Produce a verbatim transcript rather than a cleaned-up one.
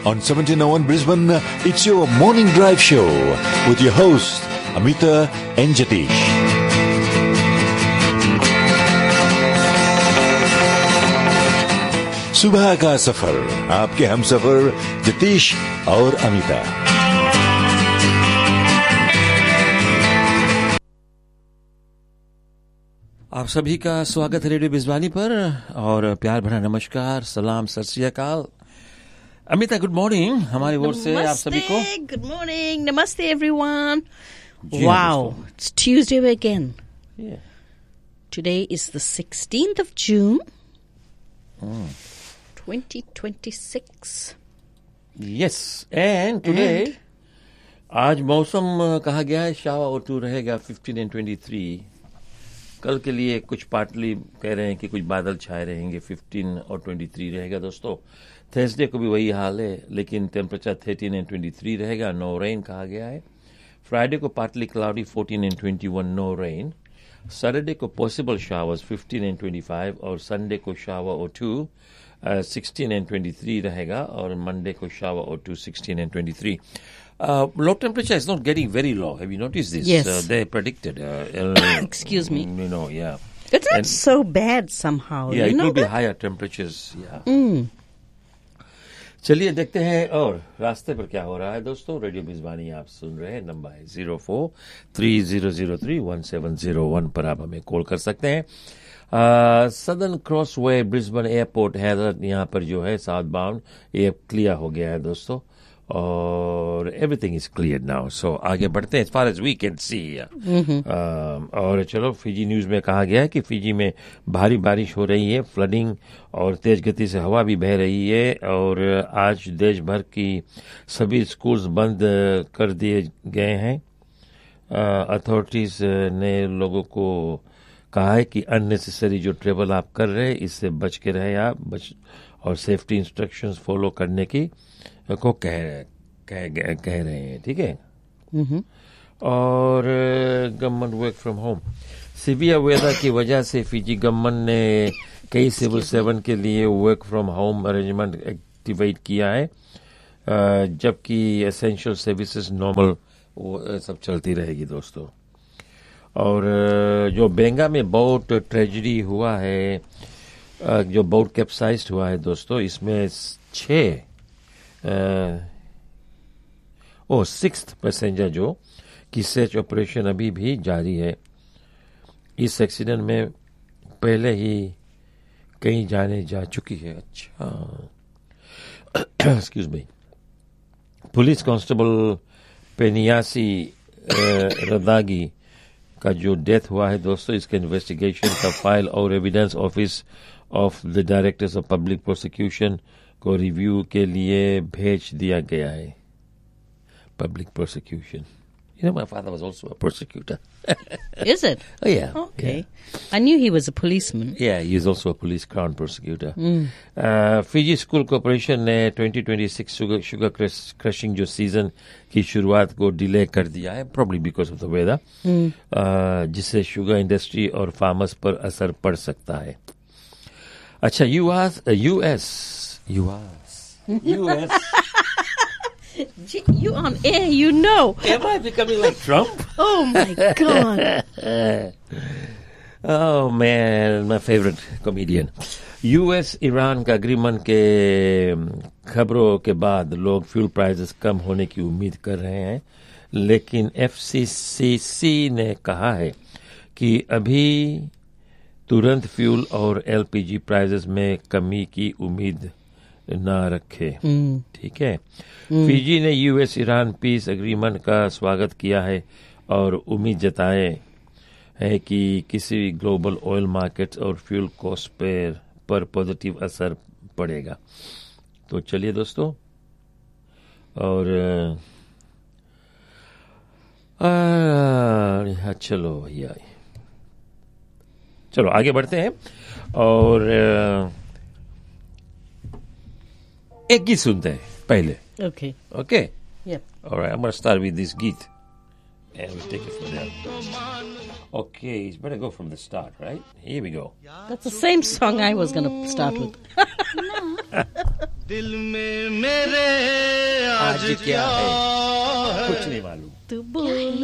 on seventeen oh one Brisbane. It's your morning drive show with your hosts Amita and Jatish. सुबह का सफर आपके हम सफर जतीश और अमिता। आप सभी का स्वागत है रेडियो बिजवानी पर और प्यार भरा नमस्कार, सलाम, सत श्री अकाल। अमिता, गुड मॉर्निंग हमारी ओर से आप सभी को। गुड मॉर्निंग, नमस्ते everyone. Wow, it's Tuesday again. Today is the sixteenth of June twenty twenty-six. Yes, and today आज मौसम कहा गया है शावा और टू रहेगा फिफ्टीन एंड ट्वेंटी थ्री। कल के लिए कुछ पार्टली कह रहे हैं कि कुछ बादल छाए रहेंगे, फिफ्टीन और ट्वेंटी थ्री रहेगा दोस्तों। थर्सडे को भी वही हाल है, लेकिन temperature thirteen and twenty three रहेगा, नो रेन कहा गया है। फ्राइडे को partly cloudy fourteen and twenty one, no rain. Saturday को possible showers fifteen and twenty five और संडे को शावर और to sixteen and twenty three रहेगा और मंडे को शावर और to sixteen and twenty three. Uh, low temperature is not getting very low. Have you noticed this? Yes. Uh, they predicted. Uh, uh, Excuse me. You know, yeah. It's not And, so bad somehow. Yeah, you it know will be that? higher temperatures. Yeah. Mm. चलिए देखते हैं और रास्ते पर क्या हो रहा है दोस्तों। रेडियो बिजवानी आप सुन रहे हैं, नंबर है zero four three zero zero three one seven zero one पर आप हमें कॉल कर सकते हैं। सदर्न क्रॉसवे ब्रिस्बेन एयरपोर्ट है, यहाँ पर जो है साउथ बाउंड ये क्लियर हो गया है दोस्तों और एवरीथिंग इज क्लियर नाउ। सो आगे बढ़ते हैं, as far as we can see. और चलो, फिजी न्यूज में कहा गया है कि फिजी में भारी बारिश हो रही है, फ्लडिंग और तेज गति से हवा भी बह रही है और आज देश भर की सभी स्कूल्स बंद कर दिए गए हैं। अथॉरिटीज ने लोगों को कहा है कि अननेसेसरी जो ट्रेवल आप कर रहे हैं इससे बच के रहे आप, बच और सेफ्टी इंस्ट्रक्शंस फॉलो करने की को कह कह कह रहे हैं, ठीक है। Mm-hmm. और government work from home, severe weather की वजह से फिजी गवर्नमेंट ने कई सिविल सर्वेंट के लिए work from home arrangement activate किया है, जबकि एसेंशियल सर्विसेज नॉर्मल वो सब चलती रहेगी दोस्तों। और जो बेंगा में बोट ट्रेजेडी हुआ है, जो बोट कैप्साइज्ड हुआ है दोस्तों, इसमें छः ओ सिक्स्थ पैसेंजर जो की सर्च ऑपरेशन अभी भी जारी है। इस एक्सीडेंट में पहले ही कई जाने जा चुकी है। अच्छा, एक्सक्यूज मी। पुलिस कांस्टेबल पेनियासी रदागी का जो डेथ हुआ है दोस्तों, इसके इन्वेस्टिगेशन का फाइल और evidence office of the directors of public prosecution को रिव्यू के लिए भेज दिया गया है। Public prosecution, you know, my father was also a prosecutor. Is it? Oh yeah. Okay. Yeah. I knew he was a policeman. Yeah, he is also a police crown prosecutor. Mm. Uh, Fiji School Corporation ने twenty twenty six sugar sugar crushing जो season की शुरुआत को delay कर दिया है, probably because of the weather, mm. uh, जिससे sugar industry और फार्मर्स पर असर पड़ सकता है। अच्छा, US US US US Gee, you on air, you know. Am I becoming like Trump? Oh my God. Oh man, my favorite comedian. US Iran का agreement के खबरों के बाद लोग फ्यूल प्राइसेस कम होने की उम्मीद कर रहे हैं, लेकिन एफसीसीसी ने कहा है कि अभी तुरंत फ्यूल और एलपीजी प्राइसेस में कमी की उम्मीद ना रखे, ठीक है। फिजी ने यूएस ईरान पीस एग्रीमेंट का स्वागत किया है और उम्मीद जताए है कि किसी ग्लोबल ऑयल मार्केट और फ्यूल कॉस्ट पर पर पॉजिटिव असर पड़ेगा। तो चलिए दोस्तों, और आ, चलो भैया, चलो आगे बढ़ते हैं और एक गीत सुनते हैं पहले। Okay. Okay? Yep. All right, I'm going to start with this git and we'll take it from there. Okay, it's better go from the start, right? Here we go. That's the same song I was going to start with. दिल में मेरे आज क्या है कुछ नहीं मालूम। तू बोल